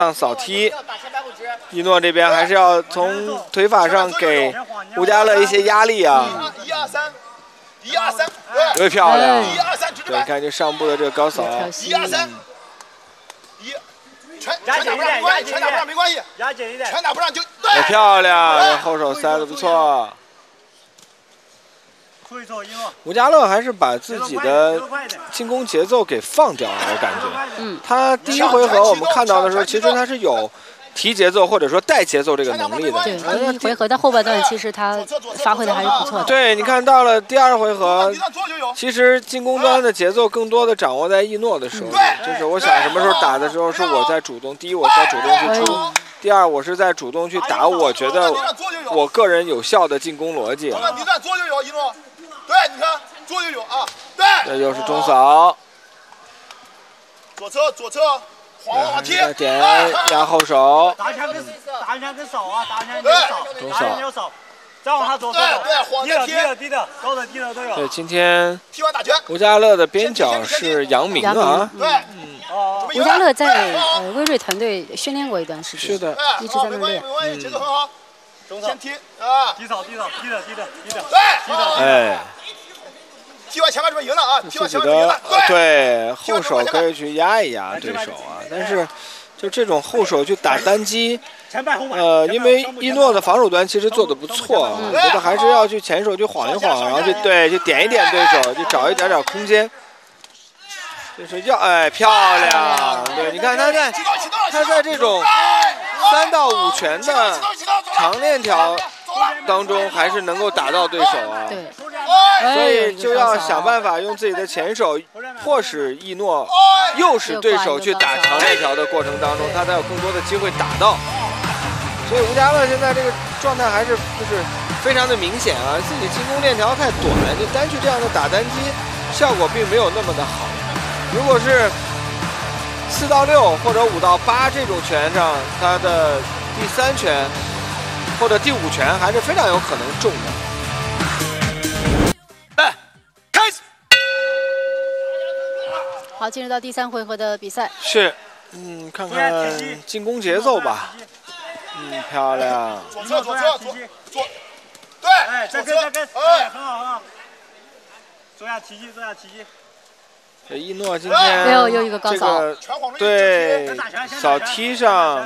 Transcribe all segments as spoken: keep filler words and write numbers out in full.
上扫踢，一诺这边还是要从腿法上给吴家乐一些压力啊。 一二三，一二三， 对，漂亮！ 一二三， 对，看这上部的这个高扫， 一二三，一，全全打不上没关系，全打不上没关系， 压紧一点， 全打不上就对。 漂亮，后手塞的不错。吴家乐还是把自己的进攻节奏给放掉了，我感觉。 嗯， 他第一回合我们看到的时候，其实他是有提节奏或者说带节奏这个能力的。 对，第一回合到后半段，其实他发挥的还是不错的。 对，你看到了第二回合，其实进攻端的节奏更多的掌握在一诺的手里，就是我想什么时候打的时候是我在主动，第一我在主动去出，第二我是在主动去打，我觉得我个人有效的进攻逻辑。 你站左就有一诺。对，你看左右有啊，对， 这又是中扫， 左侧左侧，晃晃踢， 再点压后手， 打枪跟打枪跟手啊，打枪跟手，打枪有手，再往他左手， 对，晃低的低的低的，高的低的都有。 对，今天踢完打拳， 吴家乐的边角是杨明啊， 对， 嗯，吴家乐在呃威瑞团队训练过一段时间， 是的， 一直在那练， 嗯，节奏很好，先踢啊， 低扫低扫低的低的低的， 对， 哎。 踢完前面这边赢了啊！踢完前面赢了，对，后手可以去压一压对手啊，但是就这种后手去打单击，呃，因为一诺的防守端其实做的不错啊，我觉得还是要去前手去晃一晃，然后去对，去点一点对手，去找一点点空间，就是要哎漂亮，对，你看他在他在这种三到五拳的长链条当中，还是能够打到对手啊。 对。 所以就要想办法用自己的前手，迫使一诺诱使对手去打长链条的过程当中，他才有更多的机会打到。所以吴家乐现在这个状态还是就是非常的明显啊，自己进攻链条太短，就单去这样的打单击，效果并没有那么的好。如果是四到六或者五到八这种拳上，他的第三拳或者第五拳还是非常有可能中的。 好，进入到第三回合的比赛。 是，嗯，看看进攻节奏吧。嗯，漂亮。 左侧，左侧，左左，对， 哎，再跟，再跟，哎，很好，很好。做下提击，做下提击。 这一诺今天没有又一个高扫， 对，扫踢上，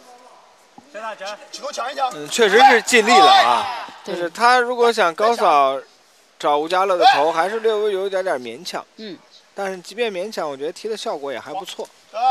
嗯，确实是尽力了啊。就是他如果想高扫找吴家乐的头，还是略微有一点点勉强。 嗯。 但是即便勉强，我觉得踢的效果也还不错。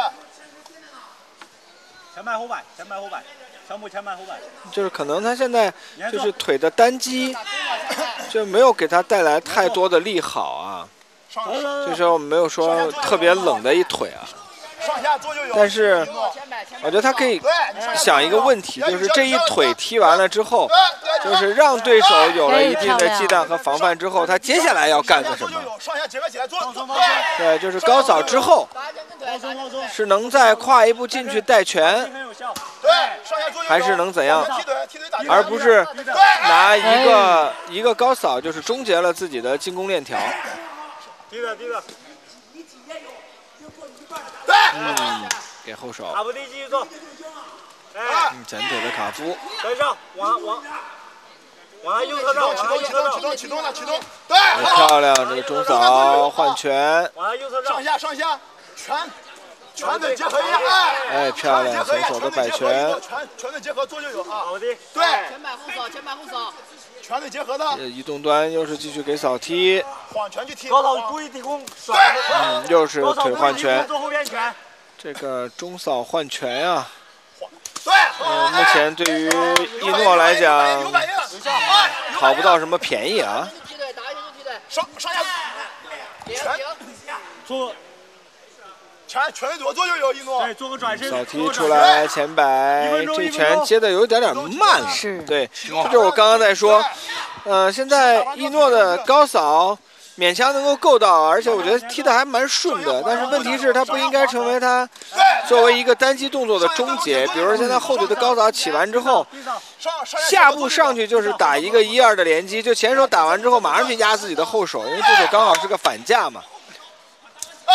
前摆后摆，前摆后摆，全部前摆后摆。 就是可能他现在就是腿的单击，就没有给他带来太多的利好啊。就是我们没有说特别冷的一腿啊。但是我觉得他可以想一个问题，就是这一腿踢完了之后，就是让对手有了一定的忌惮和防范之后，他接下来要干个什么？对，就是高扫之后，是能再跨一步进去带拳，还是能怎样？而不是拿一个一个高扫就是终结了自己的进攻链条。嗯，给后手。 卡夫弟继续做。 哎，嗯，前腿的卡夫。 跟上，往往往他右侧绕， 启动启动启动启动了启动。对， 漂亮，这个中扫换拳。 往他右侧绕。 上下上下，拳拳腿结合一下，哎， 哎，漂亮，左手的摆拳。 拳拳腿结合左右有啊。 好的。 对。 前摆后扫，前摆后扫。 拳腿结合的。 移动端又是继续给扫踢。 晃拳去踢。 高扫故意低空甩。 嗯，又是腿换拳。 做后边拳。 这个中扫换拳啊。 对。 呃，目前对于一诺来讲，讨不到什么便宜啊。 上上下。拳。 做。 拳拳左左右有一诺。 对，做个转身。 扫踢出来前摆，这拳接的有点点慢了。 是。 对，这就是我刚刚在说，呃，现在一诺的高扫勉强能够够到，而且我觉得踢的还蛮顺的。但是问题是，他不应该成为他作为一个单击动作的终结。比如说现在后腿的高扫起完之后，下步上去就是打一个一二的连击，就前手打完之后马上去压自己的后手，因为这手刚好是个反架嘛。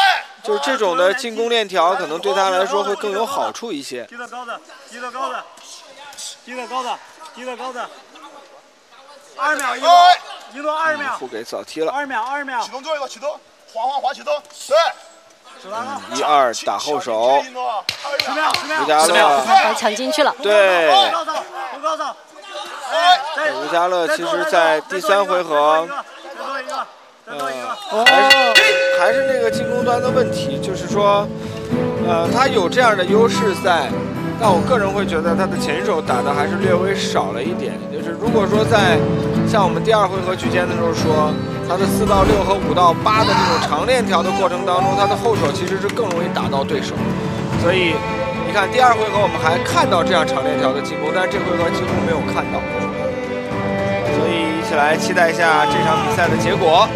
就是这种的进攻链条，可能对他来说会更有好处一些。 低得高的，低得高的，低得高的，低得高的。二秒一路，一路二秒。 不给早踢了。 二秒，二秒。 启动最后一个，启动，滑滑滑启动，对。 嗯，一二打后手。 十秒，十秒。 吴家乐把抢进去了。 对。 高手，不高手。 吴家乐其实，在第三回合，呃，还是还是那个进攻端的问题，就是说，呃，他有这样的优势在，但我个人会觉得他的前手打的还是略微少了一点。就是如果说在像我们第二回合局间的时候说，他的四到六和五到八的这种长链条的过程当中，他的后手其实是更容易打到对手，所以你看第二回合我们还看到这样长链条的进攻，但是这回合几乎没有看到。所以一起来期待一下这场比赛的结果。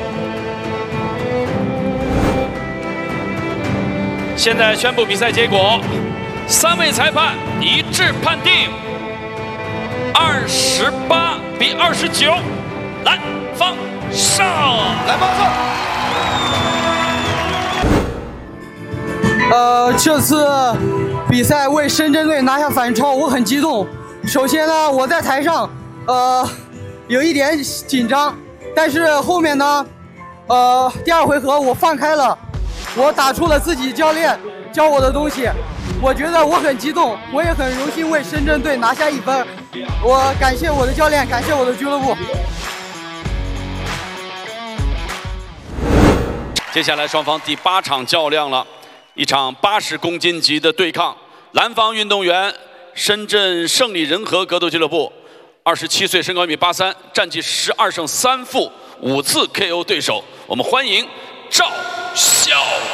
现在宣布比赛结果，三位裁判一致判定二十八比二十九，蓝方胜。 蓝方胜。 呃，这次比赛为深圳队拿下反超，我很激动。首先呢，我在台上，呃。有一点紧张，但是后面呢，呃，第二回合我放开了，我打出了自己教练教我的东西，我觉得我很激动，我也很荣幸为深圳队拿下一分，我感谢我的教练，感谢我的俱乐部。 接下来双方第八场较量了，一场八十公斤级的对抗，蓝方运动员深圳胜利仁和格斗俱乐部。二十七岁，身高一米八三，战绩十二胜三负，五次 K O 对手。我们欢迎赵潇。